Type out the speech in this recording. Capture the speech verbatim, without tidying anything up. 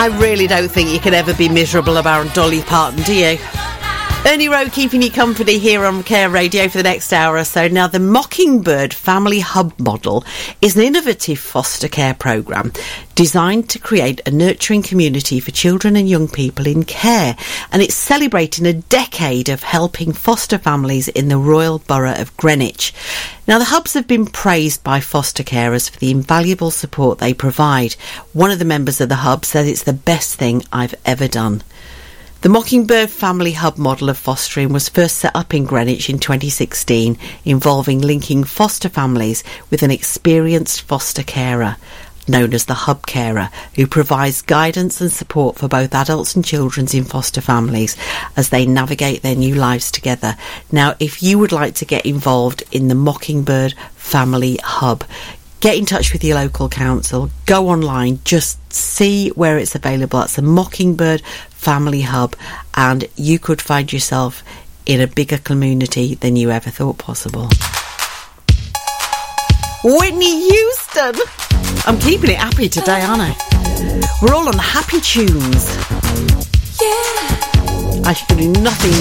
I really don't think you can ever be miserable about Dolly Parton, do you? Ernie Rowe keeping you company here on Care Radio for the next hour or so. Now, the Mockingbird Family Hub model is an innovative foster care programme designed to create a nurturing community for children and young people in care. And it's celebrating a decade of helping foster families in the Royal Borough of Greenwich. Now, the hubs have been praised by foster carers for the invaluable support they provide. One of the members of the hub said it's the best thing I've ever done. The Mockingbird Family Hub model of fostering was first set up in Greenwich in twenty sixteen, involving linking foster families with an experienced foster carer, known as the Hub Carer, who provides guidance and support for both adults and children in foster families as they navigate their new lives together. Now, if you would like to get involved in the Mockingbird Family Hub, get in touch with your local council, go online, just see where it's available. That's the Mockingbird Family Hub, and you could find yourself in a bigger community than you ever thought possible. Whitney Houston! I'm keeping it happy today, aren't I? We're all on happy tunes. Yeah. I should do nothing